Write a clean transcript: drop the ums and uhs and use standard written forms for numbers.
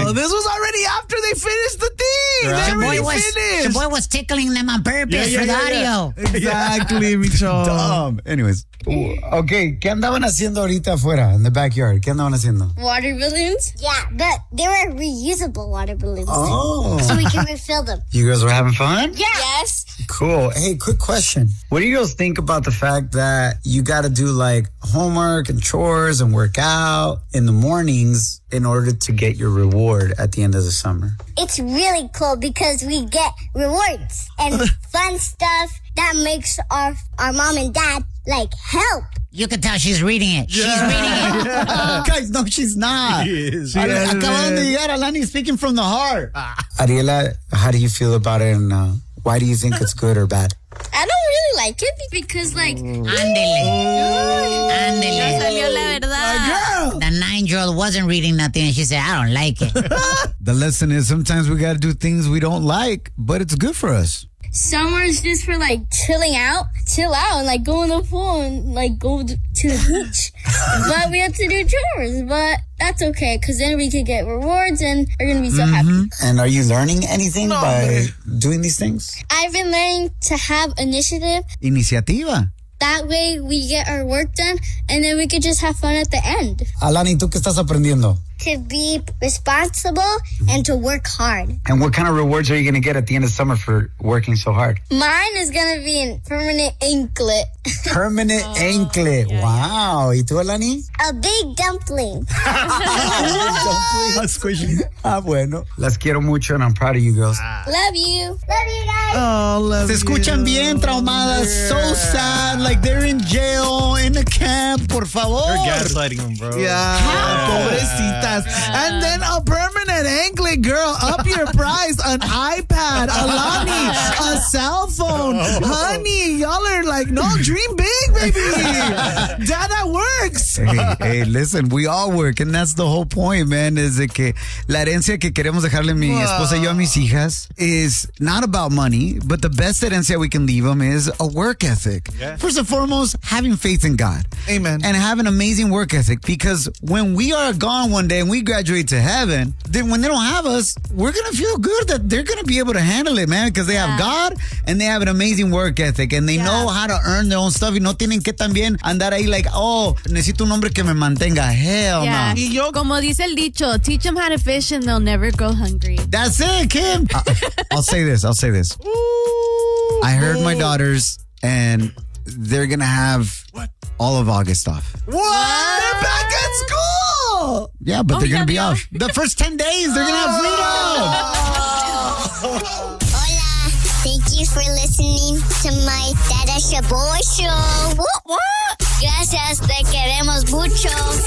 No, this was already after they finished the thing. Right. They already finished. The boy was tickling them on purpose for the audio. Exactly, Micho. Dumb. Anyways. Okay, ¿qué andaban haciendo ahorita afuera, in the backyard? ¿Qué andaban haciendo? Water balloons? Yeah, but they were reusable water balloons. Oh. So we can refill them. You girls were having fun? Yeah. Yes. Cool. Hey, quick question. What do you girls think about the fact that you got to do like homework and chores and work out in the mornings in order to get your reward at the end of the summer? It's really cool because we get rewards and fun stuff that makes our mom and dad like help. You can tell she's reading it. She's reading it. Guys, no, she's not. She is. Acaban de llegar, Alani speaking from the heart. Ariela, how do you feel about it and why do you think it's good or bad? I don't really like it because Ándele. Ya salió la verdad. The 9-year-old wasn't reading nothing and she said, I don't like it. The lesson is sometimes we got to do things we don't like, but it's good for us. summer is just for like chill out and like go in the pool and like go to the beach. But we have to do chores, but that's okay because then we can get rewards and we're going to be so happy. And are you learning anything by doing these things? I've been learning to have initiative. Iniciativa. That way we get our work done and then we could just have fun at the end. Alani, ¿tú qué estás aprendiendo? To be responsible and to work hard. And what kind of rewards are you going to get at the end of summer for working so hard? Mine is going to be a permanent anklet. Permanent anklet. Wow. ¿Y tú, Alani? A big dumpling. Bueno. Las quiero mucho and I'm proud of you girls. Love you. Love you guys. Oh, love Se escuchan bien traumadas. So sad. Like they're in jail, in a camp. Por favor. They're gaslighting them, bro. Pobrecitas. And then a permanent anklet, girl. Up your price. An iPad, Alani, a cell phone. Honey, y'all are like, no, dream big, baby. Dad, that works. Hey, listen, we all work, and that's the whole point, man, is de que la herencia que queremos dejarle mi esposa y yo a mis hijas is not about money, but the best herencia we can leave them is a work ethic. Yeah. First and foremost, having faith in God. Amen. And have an amazing work ethic, because when we are gone one day and we graduate to heaven, then when they don't have us, we're going to feel good that they're going to be able to handle it, man, because they have God and they have an amazing work ethic and they know how to earn their own stuff y no tienen que también andar ahí like, oh, necesito un hombre que me mantenga. Hell Yeah. no. Y yo, Como dice el dicho, teach them how to fish and they'll never go hungry. That's it, Kim. I'll say this. I heard my daughters and they're going to have all of August off. what? They're back at school. Yeah, but they're going to be off. The first 10 days, they're going to have freedom. Hola. Thank you for listening to my Dada Shaboy show. What? Gracias. Te queremos mucho.